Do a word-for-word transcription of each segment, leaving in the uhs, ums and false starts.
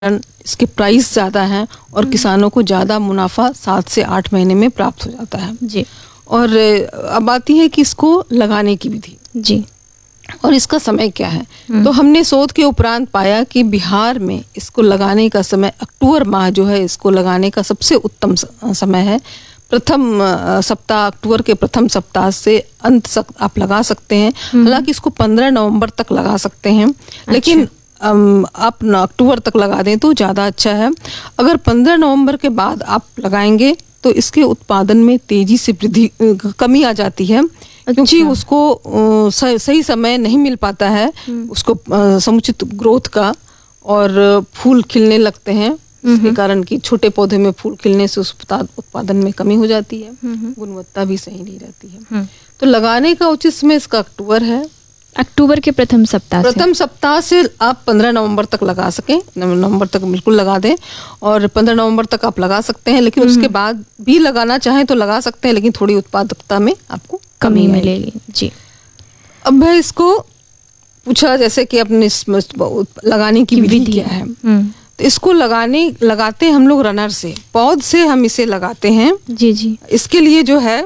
इसके प्राइस ज़्यादा हैं और किसानों को ज़्यादा मुनाफा सात से आठ महीने में प्राप्त हो जाता है जी। और अब आती है कि इसको लगाने की विधि जी और इसका समय क्या है। तो हमने शोध के उपरांत पाया कि बिहार में इसको लगाने का समय अक्टूबर माह जो है इसको लगाने का सबसे उत्तम समय है। प्रथम सप्ताह, अक्टूबर के प्रथम सप्ताह से अंत तक आप लगा सकते हैं। हालांकि इसको पंद्रह नवंबर तक लगा सकते हैं, लेकिन आप अक्टूबर तक लगा दें तो ज़्यादा अच्छा है। अगर पंद्रह नवंबर के बाद आप लगाएंगे तो इसके उत्पादन में तेजी से वृद्धि कमी आ जाती है। अच्छा। क्योंकि उसको सही समय नहीं मिल पाता है उसको समुचित ग्रोथ का और फूल खिलने लगते हैं, इसके कारण कि छोटे पौधे में फूल खिलने से उस उत्पादन में कमी हो जाती है, गुणवत्ता भी सही नहीं रहती है। तो लगाने का उचित समय इसका अक्टूबर है। अक्टूबर के प्रथम सप्ताह प्रथम सप्ताह से आप पंद्रह नवंबर तक लगा सकें, नवंबर तक बिल्कुल लगा दें और पंद्रह नवंबर तक आप लगा सकते हैं। लेकिन उसके बाद भी लगाना चाहें तो लगा सकते हैं, लेकिन थोड़ी उत्पादकता में आपको कमी मिलेगी। जी। अब मैं इसको पूछा जैसे कि अपने लगाने की विधि क्या है। तो इसको लगाने लगाते हम लोग रनर से, पौध से हम इसे लगाते हैं। जी जी। इसके लिए जो है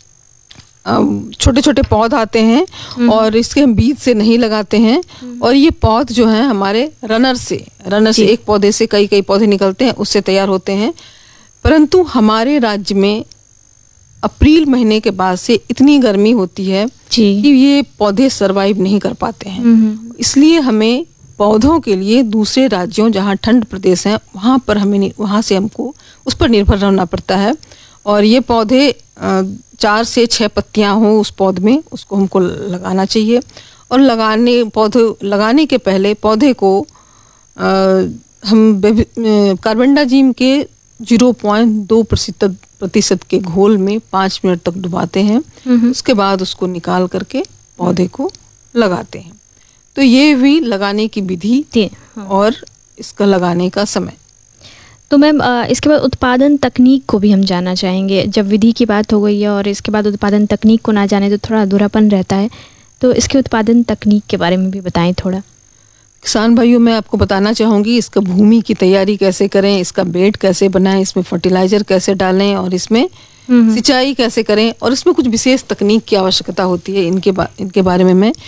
छोटे छोटे पौध आते हैं और इसके हम बीज से नहीं लगाते हैं। और ये पौध जो है हमारे रनर से रनर से एक पौधे से कई कई पौधे निकलते हैं, उससे तैयार होते हैं। परंतु हमारे राज्य में अप्रैल महीने के बाद से इतनी गर्मी होती है कि ये पौधे सरवाइव नहीं कर पाते हैं। इसलिए हमें पौधों के लिए दूसरे राज्यों जहाँ ठंड प्रदेश हैं वहाँ पर हमें वहाँ से हमको उस पर निर्भर रहना पड़ता है। और ये पौधे चार से छह पत्तियां हो उस पौध में, उसको हमको लगाना चाहिए। और लगाने पौधे लगाने के पहले पौधे को आ, हम कार्बेंडाजिम के जीरो पॉइंट दो प्रतिशत प्रतिशत के घोल में पाँच मिनट तक डुबाते हैं। उसके बाद उसको निकाल करके पौधे को लगाते हैं। तो ये भी लगाने की विधि और इसका लगाने का समय। तो मैम इसके बाद उत्पादन तकनीक को भी हम जानना चाहेंगे। जब विधि की बात हो गई है और इसके बाद उत्पादन तकनीक को ना जाने तो थोड़ा अधूरापन रहता है, तो इसके उत्पादन तकनीक के बारे में भी बताएं थोड़ा। किसान भाइयों, मैं आपको बताना चाहूँगी इसका भूमि की तैयारी कैसे करें, इसका बेड कैसे बनाएं, इसमें फर्टिलाइजर कैसे डालें और इसमें सिंचाई कैसे करें और इसमें कुछ विशेष तकनीक की आवश्यकता होती है। इनके बा, इनके बारे में मैं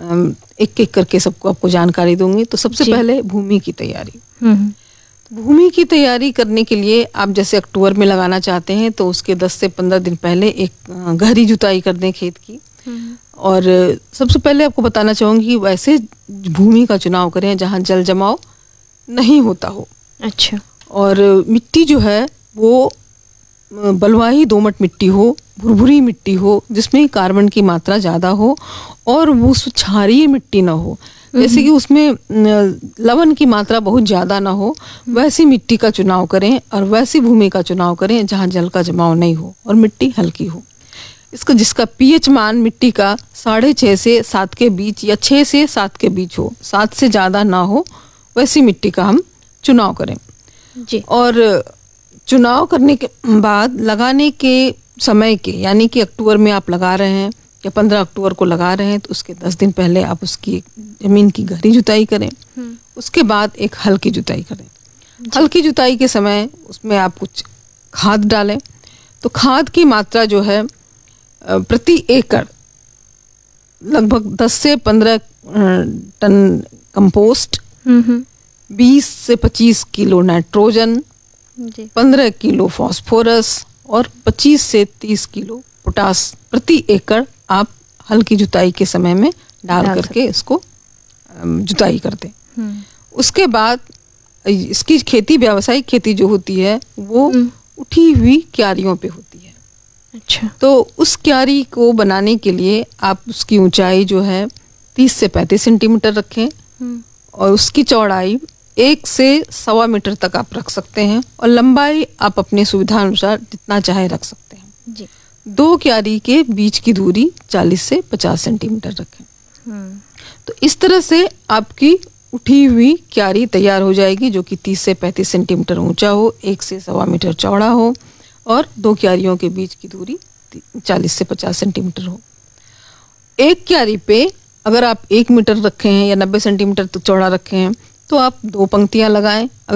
एक एक करके सबको आपको जानकारी दूंगी। तो सबसे पहले भूमि की तैयारी। भूमि की तैयारी करने के लिए आप जैसे अक्टूबर में लगाना चाहते हैं तो उसके दस से पंद्रह दिन पहले एक गहरी जुताई कर दें खेत की। और सबसे पहले आपको बताना चाहूँगी वैसे भूमि का चुनाव करें जहाँ जल जमाव नहीं होता हो। अच्छा। और मिट्टी जो है वो बलुआही दोमट मिट्टी हो, भुरभुरी मिट्टी हो जिसमें कार्बन की मात्रा ज़्यादा हो और वो क्षारीय मिट्टी ना हो, जैसे कि उसमें लवण की मात्रा बहुत ज़्यादा ना हो, वैसी मिट्टी का चुनाव करें और वैसी भूमि का चुनाव करें जहाँ जल का जमाव नहीं हो और मिट्टी हल्की हो। इसका जिसका पीएच मान मिट्टी का साढ़े छः से सात के बीच या छः से सात के बीच हो, सात से ज़्यादा ना हो, वैसी मिट्टी का हम चुनाव करें। जी। और चुनाव करने के बाद लगाने के समय के, यानी कि अक्टूबर में आप लगा रहे हैं या पंद्रह अक्टूबर को लगा रहे हैं तो उसके दस दिन पहले आप उसकी जमीन की गहरी जुताई करें। उसके बाद एक हल्की जुताई करें। हल्की जुताई के समय उसमें आप कुछ खाद डालें। तो खाद की मात्रा जो है प्रति एकड़ लगभग दस से पंद्रह टन कंपोस्ट, बीस से पच्चीस किलो नाइट्रोजन, पंद्रह किलो फास्फोरस और पच्चीस से तीस किलो पोटास प्रति एकड़ आप हल्की जुताई के समय में डाल करके इसको जुताई कर दें। उसके बाद इसकी खेती, व्यावसायिक खेती जो होती है वो उठी हुई क्यारियों पे होती है। अच्छा। तो उस क्यारी को बनाने के लिए आप उसकी ऊंचाई जो है तीस से पैंतीस सेंटीमीटर रखें और उसकी चौड़ाई एक से सवा मीटर तक आप रख सकते हैं और लंबाई आप अपने सुविधा अनुसार जितना चाहे रख सकते हैं। जी। दो क्यारी के बीच की दूरी चालीस से पचास सेंटीमीटर रखें। तो इस तरह से आपकी उठी हुई क्यारी तैयार हो जाएगी जो कि तीस से पैंतीस सेंटीमीटर ऊंचा हो, एक से सवा मीटर चौड़ा हो और दो क्यारियों के बीच की दूरी चालीस से पचास सेंटीमीटर हो। एक क्यारी पे अगर आप एक मीटर रखे हैं या नब्बे सेंटीमीटर तक चौड़ा रखे हैं तो आप दो पंक्तियां लगाएं।